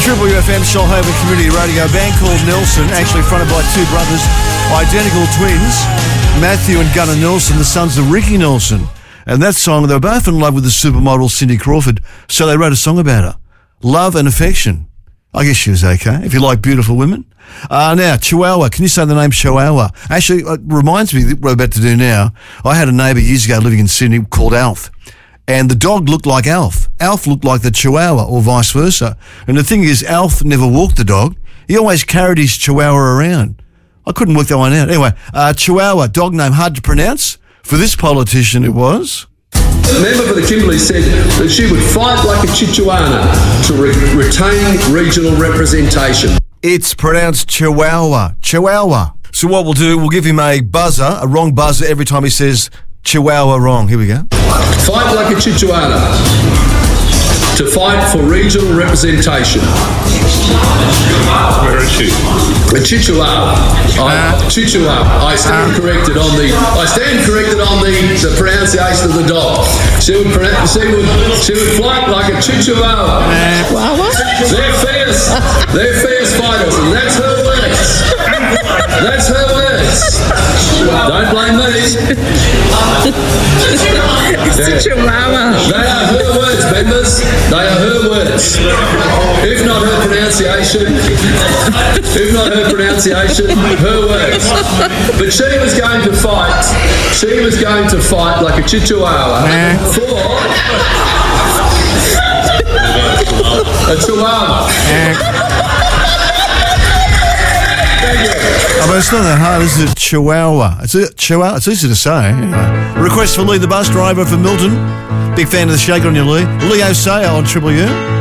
Triple UFM, Shoalhaven Community Radio. Band called Nelson, actually fronted by two brothers, identical twins, Matthew and Gunnar Nelson, the sons of Ricky Nelson. And that song, they were both in love with the supermodel Cindy Crawford, so they wrote a song about her. Love and Affection. I guess she was okay, if you like beautiful women. Now, Chihuahua. Can you say the name Chihuahua? Actually, it reminds me what we're about to do now. I had a neighbour years ago living in Sydney called Alf. And the dog looked like Alf. Alf looked like the Chihuahua, or vice versa. And the thing is, Alf never walked the dog. He always carried his Chihuahua around. I couldn't work that one out. Anyway, Chihuahua, dog name hard to pronounce. For this politician, it was... The member for the Kimberley said that she would fight like a Chichuana to retain regional representation. It's pronounced Chihuahua. Chihuahua. So what we'll do, we'll give him a buzzer, a wrong buzzer, every time he says Chihuahua wrong. Here we go. Fight like a Chichuana to fight for regional representation. Where is she? A Chihuahua. Chihuahua. I stand corrected on the pronunciation of the dog. She would fight like a Chihuahua. They're fierce fighters, and that's her words. That's her words. Don't blame me. It's a Chihuahua. They are her words, members. They are her words. If not her pronunciation, her words. But she was going to fight. She was going to fight like a Chihuahua for a Chihuahua. Oh, but it's not that hard, is it? Chihuahua. It's easy to say. Anyway. Request for Lee the bus driver from Milton. Big fan of the Shake on your Lee. Leo Sayer on Triple U.